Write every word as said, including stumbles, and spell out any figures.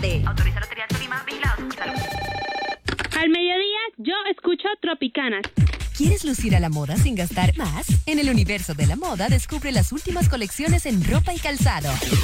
Autoriza Lotería Tolima, vigilado. Salud. Al mediodía, yo escucho Tropicanas. ¿Quieres lucir a la moda sin gastar más? En el universo de la moda, descubre las últimas colecciones en ropa y calzado.